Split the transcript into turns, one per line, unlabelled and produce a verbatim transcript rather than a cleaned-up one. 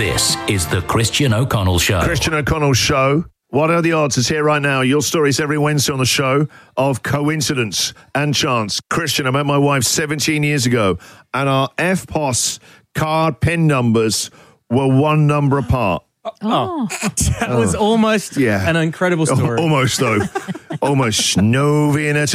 This is the Christian O'Connell Show.
Christian O'Connell Show. What are the odds? It's here right now. Your stories every Wednesday on the show of coincidence and chance. Christian, I met my wife seventeen years ago, and our F P O S card pin numbers were one number apart.
Oh, that was almost
Yeah.
an incredible story.
Almost, though. Almost. No Vienna